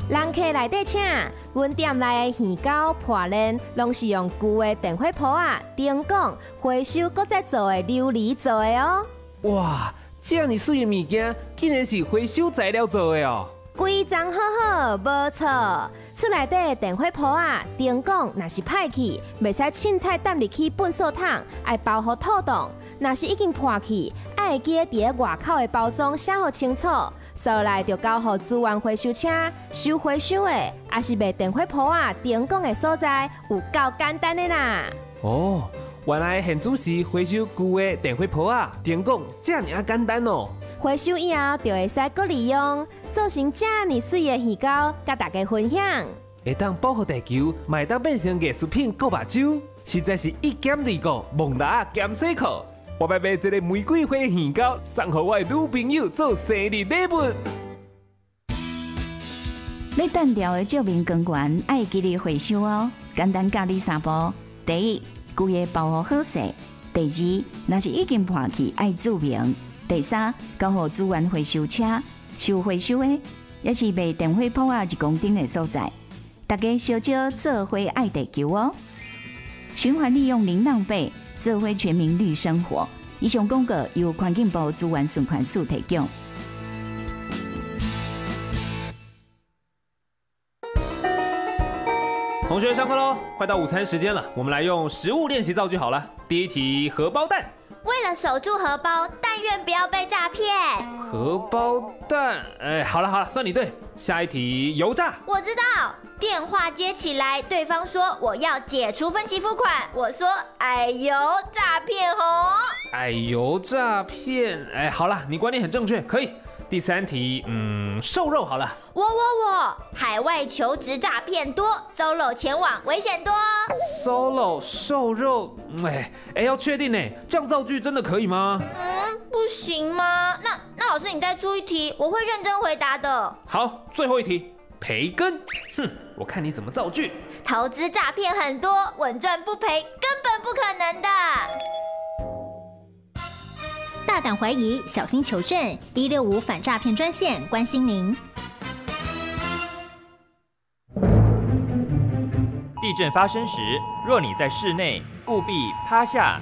人客内底请，阮店内的鱼糕、破链，拢是用旧的电火煲啊、灯管、回收搁再做的琉璃做的哦。 哇，这么水的物件，竟然是回收材料做的哦！ 规章好好，无错。厝内底的电火煲啊、灯管，若是歹去，袂使凊彩抌入去粪扫桶，爱包好透冻。若是已经破去，爱会记得伫咧外口的包装写好清楚。所来就交予资源回收车收回收的，也是卖电火煲啊、灯管的所在，有够简单的啦。 哦，原来现主是回收旧的电火煲啊、灯管，这样简单哦。 回收以后就会使搁利用，做成这么水的鱼糕，甲大家分享。 会当保护地球，嘛会当变成艺术品、搁目睭，实在是一兼二顾，蒙达兼洗裤。我要买一个玫瑰花鱼糕，送给我的女朋友做生日礼物。 你单调的照明光源爱记得回收哦。简单教你三步：第一，规个包好好势；第二，若是已经破去，爱注明；第三，交予资源回收车收回收的，也是卖电火煲啊1公斤的所在。大家小少做伙爱地球哦。循环利用零浪费。做伙全民绿生活。以上广告由环境部资源循环署提供。 同学上课喽，快到午餐时间了，我们来用实物练习造句好了。第一题，荷包蛋。 为了守住荷包，但愿不要被诈骗。 荷包蛋，好了，算你对。下一题，油炸。 我知道，电话接起来，对方说我要解除分期付款，我说哎呦，诈骗哦。 哎呦，诈骗，好了，你观点很正确，可以。第三题，瘦肉好了。 我，海外求职诈骗多 ，solo 前往危险多。 solo 瘦肉，要确定呢，这样造句真的可以吗？ 不行吗？那老师你再出一题，我会认真回答的。 好，最后一题，培根。我看你怎么造句。 投资诈骗很多，稳赚不赔根本不可能的。 大胆怀疑，小心求证，165反诈骗专线关心您。 地震发生时，若你在室内，务必趴下、